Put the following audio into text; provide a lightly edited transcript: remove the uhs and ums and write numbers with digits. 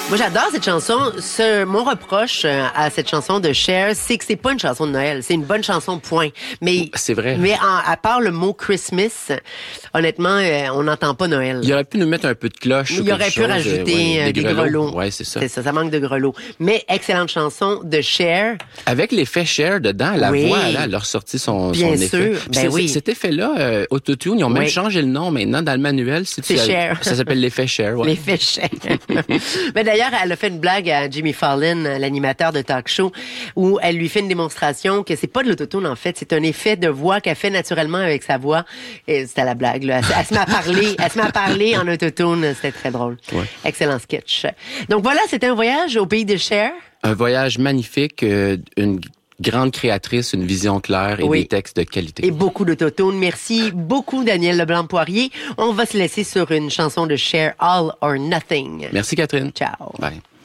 Moi, j'adore cette chanson. Mon reproche à cette chanson de Cher, c'est que c'est pas une chanson de Noël. C'est une bonne chanson, point. Mais c'est vrai. Mais à part le mot Christmas, honnêtement, on n'entend pas Noël. Il aurait pu nous mettre un peu de cloche. Il aurait pu rajouter des grelots. Ouais, c'est ça. C'est ça, ça manque de grelots. Mais excellente chanson de Cher. Avec l'effet Cher dedans, la voix, là, elle a ressorti son effet. Ben oui. Cet effet-là, Autotune, ils ont même changé le nom maintenant dans le manuel. C'est Cher. Ça s'appelle l'effet Cher. Ouais. L'effet Cher. Mais d'ailleurs, elle a fait une blague à Jimmy Fallon, l'animateur de talk show, où elle lui fait une démonstration que c'est pas de l'autotune, en fait, c'est un effet de voix qu'elle fait naturellement avec sa voix. Et c'était la blague, là. Elle se met à parler en autotune. C'était très drôle. Ouais. Excellent sketch. Donc voilà, c'était un voyage au pays de Cher. Un voyage magnifique, une grande créatrice, une vision claire et des textes de qualité. Et beaucoup d'autotune. Merci beaucoup, Daniel Leblanc-Poirier. On va se laisser sur une chanson de Cher, All or Nothing. Merci, Catherine. Ciao. Bye.